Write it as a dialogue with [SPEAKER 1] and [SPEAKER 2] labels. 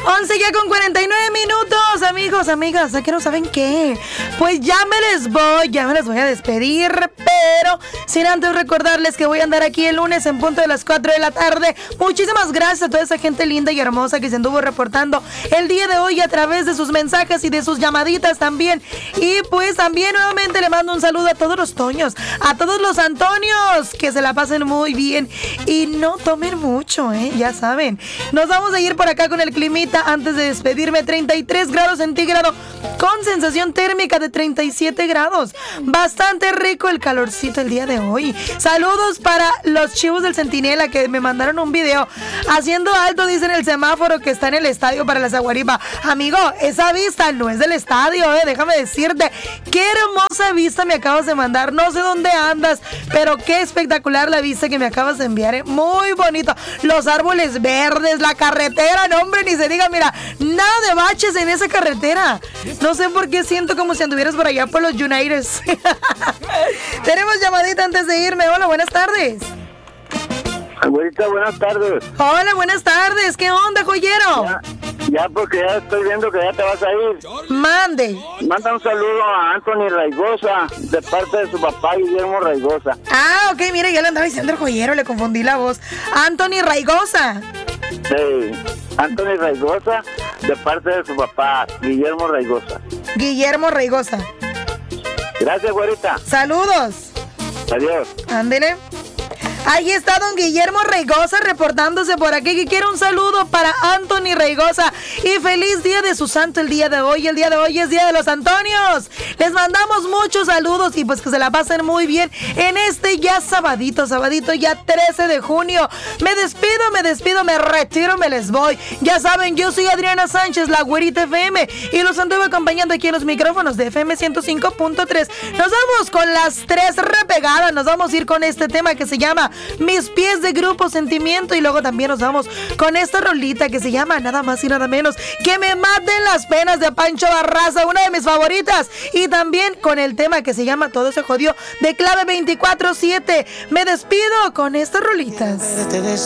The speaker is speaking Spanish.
[SPEAKER 1] 11 ya con 49 minutos, amigos, amigas, ¿a qué no saben qué? Pues ya me les voy a despedir, pero sin antes recordarles que voy a andar aquí el lunes en punto de las 4 de la tarde. Muchísimas gracias a toda esa gente linda y hermosa que se anduvo reportando el día de hoy a través de sus mensajes y de sus llamaditas también. Y pues también nuevamente le mando un saludo a todos los Toños, a todos los Antonios, que se la pasen muy bien y no tomen mucho, ya saben. Nos vamos a ir por acá con el climita antes de despedirme. 33 grados centígrados con sensación térmica de 37 grados. Bastante rico el calorcito el día de hoy. Saludos para los chivos del Centinela que me mandaron un video haciendo alto, dicen el semáforo que está en el estadio para la Zaguaripa. Amigo, esa vista no es del estadio, déjame decirte. Qué hermosa vista me acabas de mandar. No sé dónde andas, pero qué espectacular la vista que me acabas de enviar, Muy bonito. Los árboles verdes, la carretera, no hombre, ni se diga, mira, nada de baches en esa carretera. No sé por qué siento como si anduvieras por allá por los Uniteds. Tenemos llamadita antes de irme. Hola, buenas tardes.
[SPEAKER 2] Abuelita, buenas tardes.
[SPEAKER 1] Hola, buenas tardes. ¿Qué onda, joyero?
[SPEAKER 2] Ya porque ya estoy viendo que ya te vas a ir.
[SPEAKER 1] Mande.
[SPEAKER 2] Manda un saludo a Anthony Raigosa de parte de su papá Guillermo Raigosa.
[SPEAKER 1] Ah, ok, mira, ya le andaba diciendo el joyero, le confundí la voz. Anthony Raigosa.
[SPEAKER 2] Sí, Anthony Raigosa de parte de su papá Guillermo Raigosa.
[SPEAKER 1] Guillermo Raigosa.
[SPEAKER 2] Gracias, güerita.
[SPEAKER 1] Saludos.
[SPEAKER 2] Adiós.
[SPEAKER 1] Ándele. Ahí está don Guillermo Raigosa reportándose por aquí, que quiere un saludo para Anthony Raigosa y feliz día de su santo el día de hoy. El día de hoy es día de los Antonios. Les mandamos muchos saludos y pues que se la pasen muy bien en este ya sabadito ya 13 de junio. Me despido, me retiro, me les voy. Ya saben, yo soy Adriana Sánchez, la güerita FM, y los anduve acompañando aquí en los micrófonos de FM 105.3. Nos vamos con las 3 repegadas, nos vamos a ir con este tema que se llama Mis pies de Grupo Sentimiento, y luego también nos vamos con esta rolita que se llama nada más y nada menos que Me maten las penas de Pancho Barraza, una de mis favoritas, y también con el tema que se llama Todo se jodió de Clave 24/7. Me despido con estas rolitas.